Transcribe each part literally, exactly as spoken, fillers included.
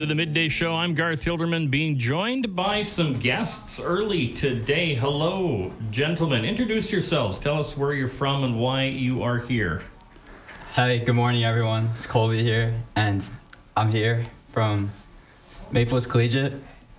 To the Midday Show, I'm Garth Hilderman, being joined by some guests early today. Hello, gentlemen. Introduce yourselves. Tell us where you're from and why you are here. Hi, good morning, everyone. It's Colby here, and I'm here from Maples Collegiate.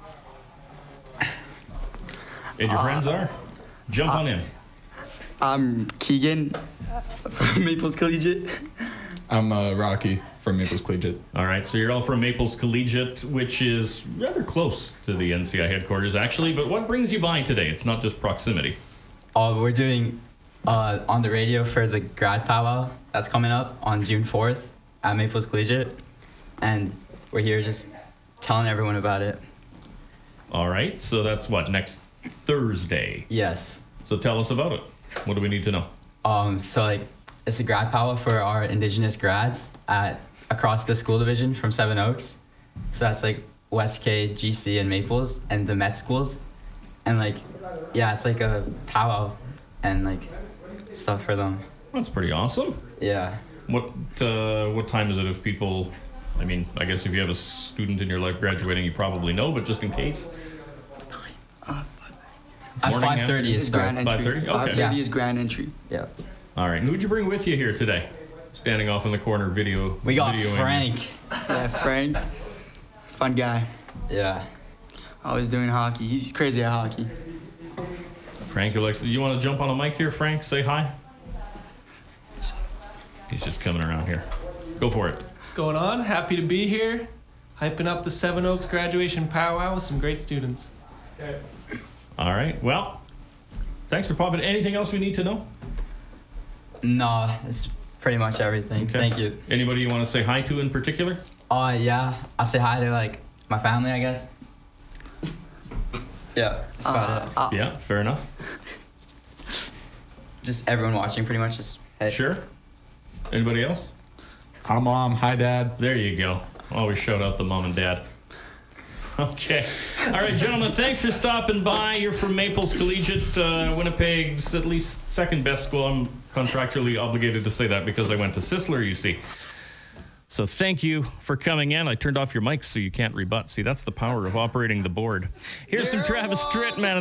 And your uh, friends are? Jump uh, on in. I'm Keegan from Maples Collegiate. I'm uh, Rocky from Maples Collegiate. All right, so you're all from Maples Collegiate, which is rather close to the N C I headquarters, actually. But what brings you by today? It's not just proximity. Uh, we're doing uh, on the radio for the grad powwow that's coming up on June fourth at Maples Collegiate. And we're here just telling everyone about it. All right, so that's what, next Thursday? Yes. So tell us about it. What do we need to know? Um, so, like, it's a grad powwow for our Indigenous grads at across the school division from Seven Oaks. So that's like West K, G C, and Maples, and the Met schools. And like, yeah, it's like a powwow and like stuff for them. That's pretty awesome. Yeah. What uh, what time is it if people, I mean, I guess if you have a student in your life graduating, you probably know, but just in case. Uh, At five thirty it starts. five thirty? Okay. five thirty yeah. is grand entry. Yeah. All right. And who'd you bring with you here today? Standing off in the corner video. We got videoing. Frank. Yeah, Frank. Fun guy. Yeah. Always doing hockey. He's crazy at hockey. Frank, Alexa, you want to jump on a mic here, Frank? Say hi. He's just coming around here. Go for it. What's going on? Happy to be here. Hyping up the Seven Oaks graduation powwow with some great students. Okay. All right. Well, thanks for popping. Anything else we need to know? No, it's pretty much everything. Okay. Thank you. Anybody you want to say hi to in particular? Uh, yeah. I say hi to, like, my family, I guess. Yeah, that's about uh, it. Uh, yeah, fair enough. Just everyone watching, pretty much. Just hey. Sure. Anybody else? Hi, Mom. Hi, Dad. There you go. Always shout out the mom and dad. Okay. All right, gentlemen, thanks for stopping by. You're from Maples Collegiate, uh, Winnipeg's at least second best school. I'm contractually obligated to say that because I went to Sisler, you see. So thank you for coming in. I turned off your mic so you can't rebut. See, that's the power of operating the board. Here's some Travis Tritt, man.